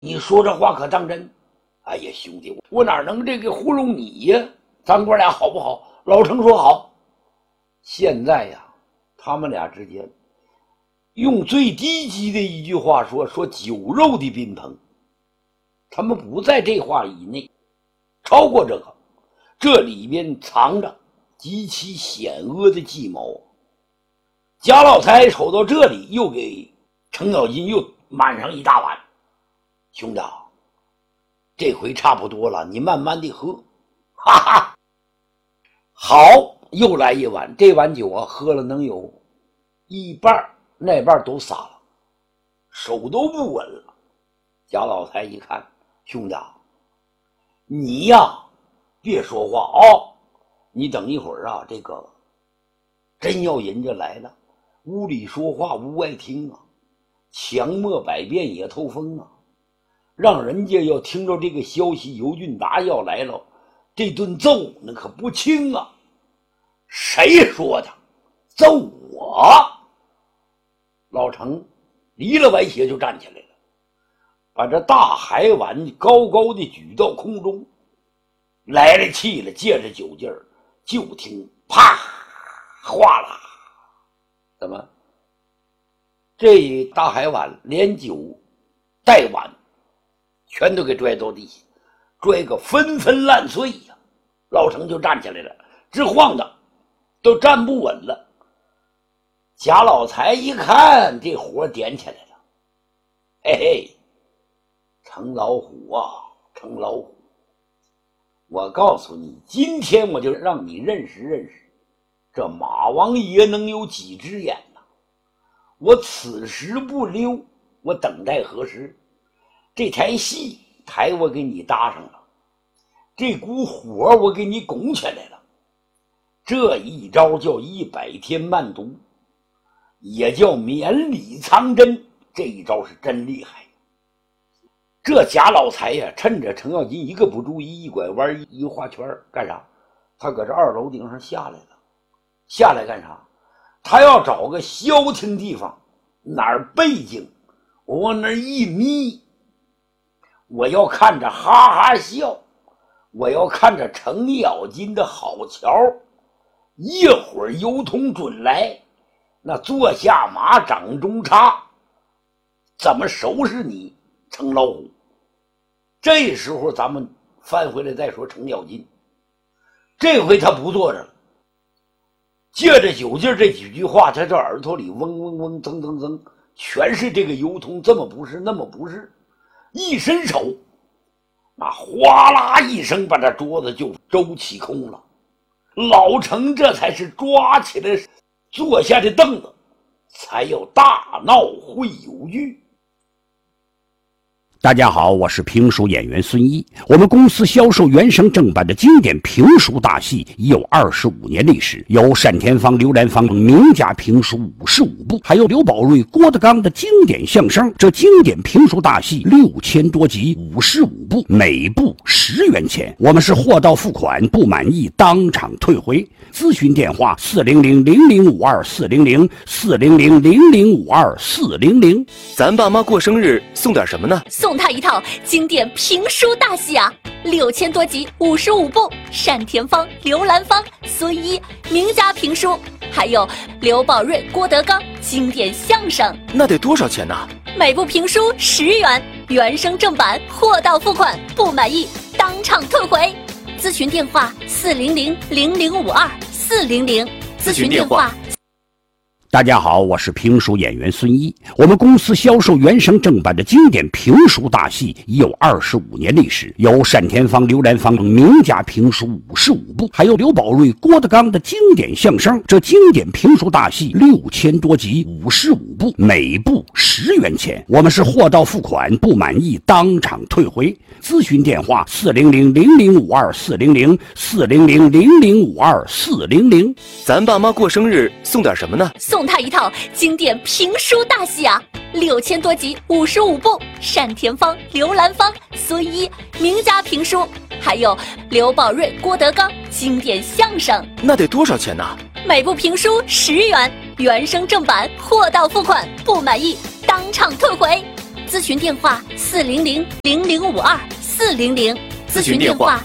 你说这话可当真？哎呀，兄弟，我哪能这个糊弄你呀？咱哥俩好不好？老程说好。现在呀，他们俩之间用最低级的一句话说酒肉的宾朋，他们不在这话以内，超过这个，这里边藏着极其险恶的计谋。贾老财瞅到这里，又给程咬金又满上一大碗。兄弟，这回差不多了，你慢慢的喝。哈哈，好，又来一碗。这碗酒啊，喝了能有一半，那半都洒了，手都不稳了。贾老财一看，兄弟，你呀别说话哦，你等一会儿啊，这个真要人家来了，屋里说话屋外听啊，墙没百变也透风啊，让人家要听着这个消息，尤俊达要来了，这顿揍那可不轻啊。谁说的？揍我？老程离了歪斜就站起来了，把这大海碗高高的举到空中，来了气了，借着酒劲儿，就听啪哗啦，怎么这大海碗连酒带碗全都给拽到地下，拽个纷纷烂碎呀。老程就站起来了，直晃荡，都站不稳了。贾老财一看这火点起来了，嘿嘿，程老虎啊，程老虎，我告诉你，今天我就让你认识认识这马王爷能有几只眼呢？我此时不溜，我等待何时？这台戏台我给你搭上了，这股火我给你拱起来了。这一招叫100天慢毒，也叫绵里藏针，这一招是真厉害。这贾老财呀，趁着程咬金一个不注意，一拐弯一画圈干啥？他搁这2楼顶上下来了。下来干啥？他要找个消停地方，哪儿背景，我往那儿一眯，我要看着哈哈笑，我要看着程咬金的好瞧。一会儿邮筒准来，那坐下马掌中插，怎么收拾你程老虎？这时候咱们翻回来再说程咬金，这回他不坐着了，借着酒劲这几句话，他这耳朵里嗡嗡嗡噌噌噌，全是这个邮筒，这么不是那么不是，一伸手，那哗啦一声把这桌子就周起空了。老程这才是抓起来坐下的凳子，才有大闹会友剧。 大家好，我是评书演员孙一。我们公司销售原声正版的经典评书大戏已有25年历史，有单田芳、刘兰芳名家评书55部，还有刘宝瑞、郭德纲的经典相声。这经典评书大戏6000多集，55部，每部10元钱。我们是货到付款，不满意当场退回。咨询电话400-0052-400-400-0052-400。 咱爸妈过生日送点什么呢？ 送他一套经典评书大戏啊，6000多集，55部，单田芳、刘兰芳、孙一名家评书，还有刘宝瑞、郭德纲经典相声。 那得多少钱呢？ 每部评书10元，原声正版，货到付款，不满意当场退回。咨询电话400-0052-400。咨询电话。 大家好，我是评书演员孙一。我们公司销售原声正版的经典评书大戏已有25年历史，有单田芳、刘兰芳名家评书55部，还有刘宝瑞、郭德纲的经典相声。这经典评书大戏6000多集，55部，每部10元钱。我们是货到付款，不满意当场退回。咨询电话400-0052-400-400-0052-400。 咱爸妈过生日送点什么呢？ 送他一套经典评书大戏啊，6000多集，55部，单田芳、刘兰芳、孙一名家评书，还有刘宝瑞、郭德纲经典相声。 那得多少钱呢？ 每部评书10元，原声正版，货到付款，不满意当场退回。 咨询电话400-0052-400， 咨询电话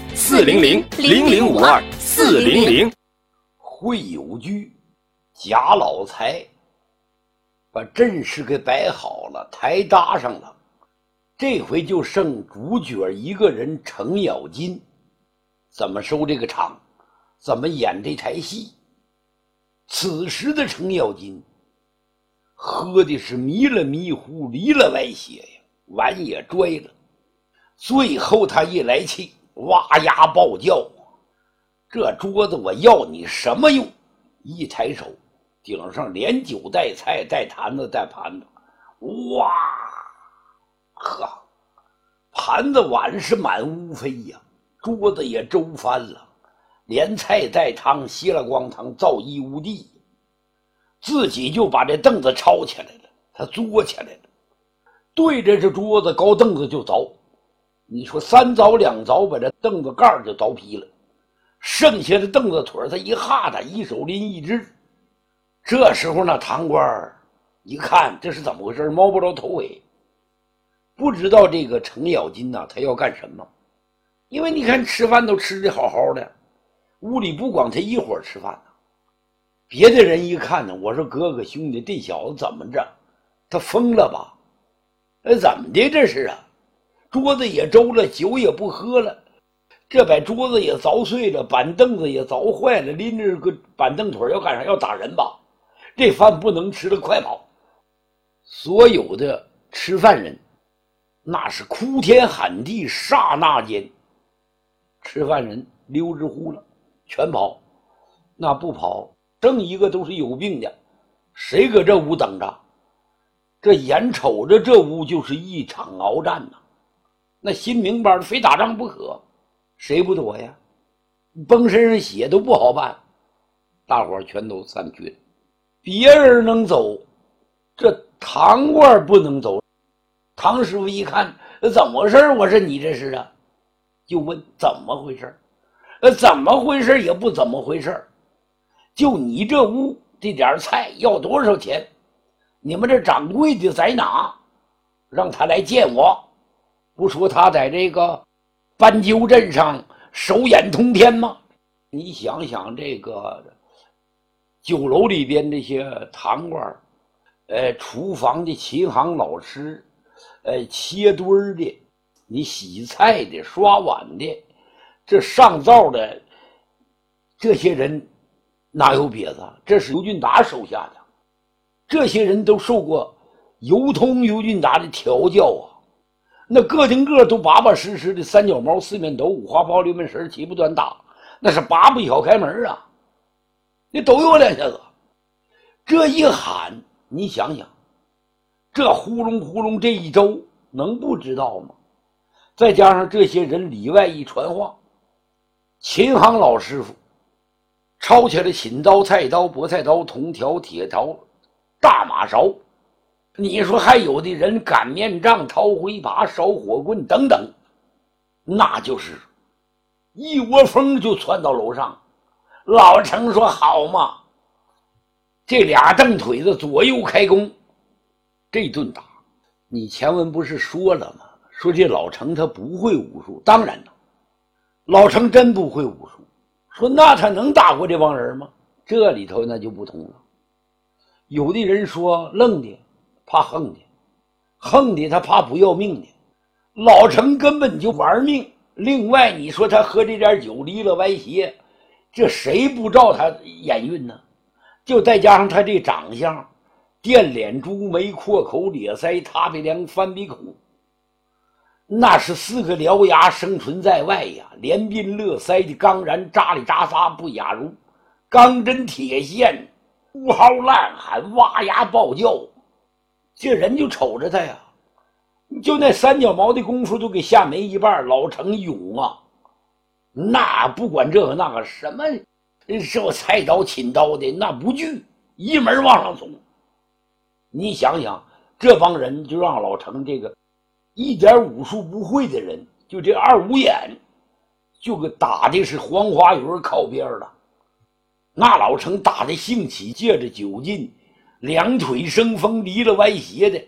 400-0052-400。 会有居，贾老财把阵势给摆好了，台搭上了。这回就剩主角一个人程咬金，怎么收这个场，怎么演这台戏。此时的程咬金喝的是迷了迷糊，离了歪斜呀，碗也拽了。最后他一来气，哇呀暴叫，这桌子我要你什么用？一抬手，顶上连酒带菜带坛子带盘子，哇呵，盘子碗是满屋飞呀，桌子也周翻了，连菜带汤稀了光汤，造一屋地。自己就把这凳子抄起来了，他坐起来了，对着这桌子高凳子就凿。你说3凿2凿，把这凳子盖就凿劈了，剩下的凳子腿他一哈他一手拎一只。这时候呢，堂官一看这是怎么回事，摸不着头尾，不知道这个程咬金呐，他要干什么。因为你看吃饭都吃的好好的，屋里不光他一伙吃饭呢，别的人一看呢，我说哥哥兄弟，这小子怎么着，他疯了吧？怎么的这是啊？桌子也周了，酒也不喝了，这把桌子也凿碎了，板凳子也凿坏了，拎着个板凳腿要干啥？要打人吧？这饭不能吃了，快跑！所有的吃饭人那是哭天喊地，刹那间吃饭人溜之乎了，全跑。那不跑，剩一个都是有病的，谁搁这屋等着？这眼瞅着这屋就是一场鏖战呐，那心明白非打仗不可，谁不躲呀？崩身上血都不好办，大伙儿全都散去了。别人能走，这堂官不能走。唐师傅一看怎么回事，我说你这是啊，就问怎么回事。怎么回事也不怎么回事，就你这屋这点菜要多少钱？你们这掌柜的在哪？让他来见我。不说他在这个斑鸠镇上手眼通天吗？你想想这个酒楼里边这些堂官，厨房的琴行老师，切墩儿的，你洗菜的，刷碗的，这上灶的这些人哪有别的？这是尤俊达手下的，这些人都受过尤俊达的调教啊，那个顶个都巴巴实实的，三脚猫四面斗，五花炮六面神，齐不短打，那是八不小开门啊，你抖悠两下子。这一喊，你想想，这呼隆呼隆这一周能不知道吗？再加上这些人里外一传话，琴行老师傅抄起来锦刀、菜刀、薄菜刀、铜条、铁条、大马勺，你说还有的人擀面杖、掏灰耙、烧火棍等等，那就是一窝蜂就窜到楼上。老程说好嘛，这俩蹬腿子左右开弓，这顿打。你前文不是说了吗？说这老程他不会武术，当然了，老程真不会武术。说那他能打过这帮人吗？这里头那就不同了。有的人说愣的怕横的，横的他怕不要命的，老程根本就玩命。另外你说他喝这点酒离了歪斜，这谁不照他眼运呢？就再加上他这长相，电脸猪眉阔口咧腮塌鼻梁翻鼻孔，那是4个獠牙生存在外呀，连鬓乐腮的刚然，扎里扎撒不雅如，钢针铁线，呼号烂喊，哇呀暴叫，这人就瞅着他呀，就那三脚毛的功夫都给吓没一半。老程勇啊，那不管这个那个什么这菜刀琴刀的，那不惧，一门往上冲。你想想这帮人就让老程这个一点武术不会的人，就这2五眼就给打的是黄花鱼靠边了。那老程打的兴起，借着酒劲，两腿生风，离了歪斜的，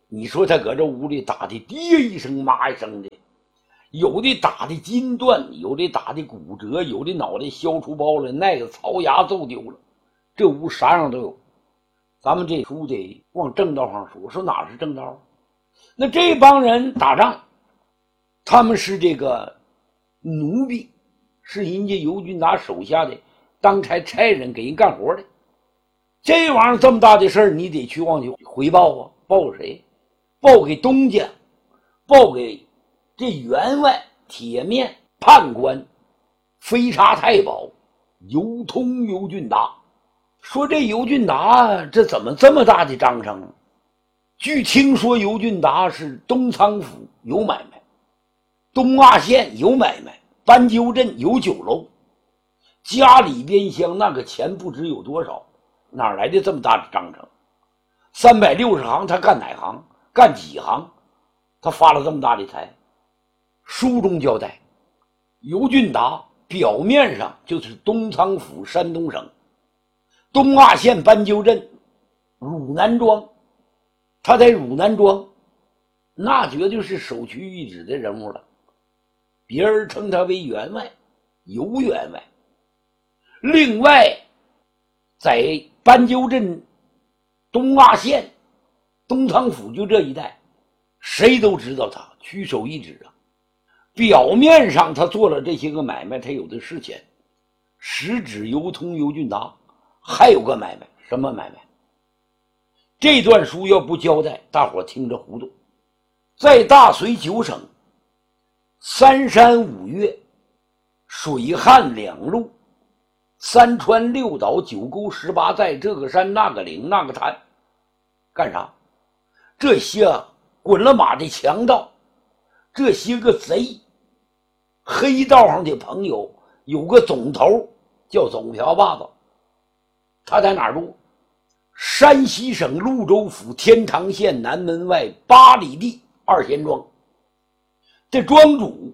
你说他搁这屋里打的爹一声妈一声的，有的打的筋断，有的打的骨折，有的脑袋削出包了，那个槽牙揍丢了，这屋啥样都有。咱们这书得往正道上说哪是正道？那这帮人打仗，他们是这个奴婢，是人家尤俊达手下的当差差人，给人干活的。这玩意儿这么大的事儿，你得去往去回报啊！报给谁？报给东家，报给这员外、铁面、判官、飞差太保尤通尤俊达。说这尤俊达这怎么这么大的章程？据听说尤俊达是东仓府有买卖，东洼县有买卖，斑鸠镇有酒楼，家里边厢那个钱不知有多少，哪来的这么大的章程？360行他干哪行？干几行？他发了这么大的财？书中交代，尤俊达表面上就是东仓府山东省东洼县斑鸠镇汝南庄，他在汝南庄那绝对是首屈一指的人物了，别人称他为员外，尤员外。另外在斑鸠镇东洼县东仓府就这一带，谁都知道他屈首一指啊。表面上他做了这些个买卖，他有的是钱，实指尤通尤俊达还有个买卖，什么买卖？这段书要不交代，大伙听着糊涂。在大隋9省3山5岳水旱2路3川6岛9沟18寨，这个山那个岭那个滩，干啥？这些滚了马的强盗，这些个贼，黑道上的朋友有个总头叫总瓢把子，他在哪儿住？山西省潞州府天堂县南门外8里地2贤庄。这庄主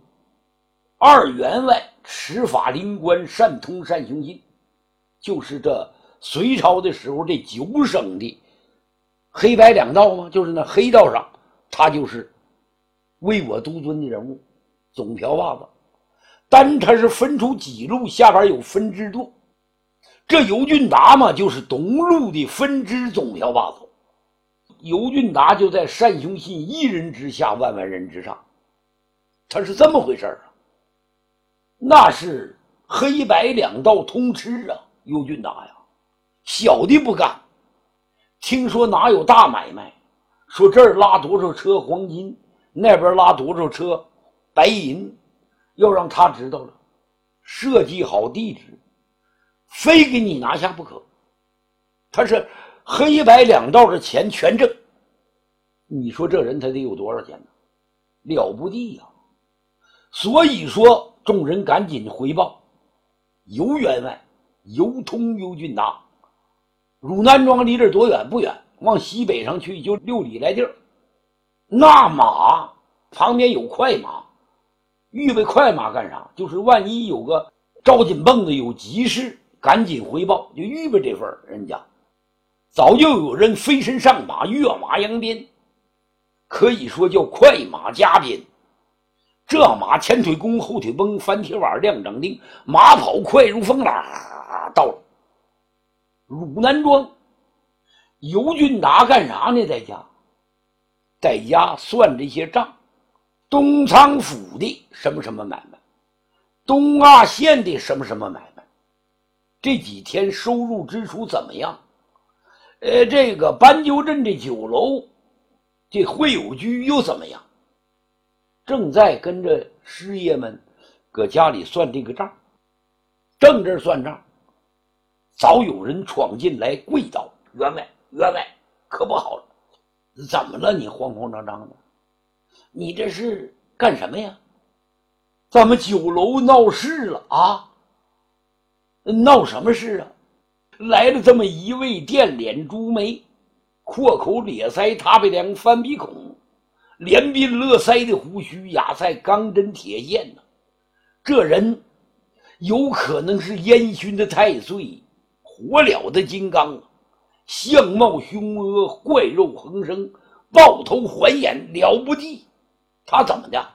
2员外持法临官，善通善雄心，就是这隋朝的时候这9省的黑白两道吗？就是那黑道上他就是为我独尊的人物，总瓢把子。但他是分出几路，下边有分支舵。这尤俊达嘛，就是东路的分支总瓢把子。尤俊达就在单雄信一人之下，万万人之上，他是这么回事啊。那是黑白两道通吃啊，尤俊达呀，小的不干。听说哪有大买卖，说这儿拉多少车黄金，那边拉多少车白银，要让他知道了，设计好地址，非给你拿下不可。他是黑白两道的钱全挣，你说这人他得有多少钱呢？了不地呀！所以说众人赶紧回报尤员外尤通尤俊达。汝南庄离这多远？不远，往西北上去就6里来地儿。那马旁边有快马，预备快马干啥？就是万一有个着紧蹦子有急事，赶紧回报，就预备这份人家。早就有人飞身上马，跃马扬鞭，可以说叫快马加鞭。这马前腿弓后腿绷，翻铁碗亮掌钉，马跑快如风啦，到了汝南庄。尤俊达干啥呢？在家算这些账，东仓府的什么什么买卖，东洼县的什么什么买卖，这几天收入支出怎么样？这个斑鸠镇这酒楼这会友居又怎么样？正在跟着师爷们搁家里算这个账，正这算账，早有人闯进来跪倒：“员外，可不好了！怎么了？你慌慌张张的，你这是干什么呀？咱们酒楼闹事了啊！闹什么事啊？来了这么一位电脸朱眉，阔口咧腮，塌鼻梁，翻鼻孔，连鬓勒腮的胡须，压在钢针铁线呢。这人有可能是烟熏的太岁，火燎的金刚，相貌凶恶，怪肉横生， 抱头还眼了不地。他怎么的？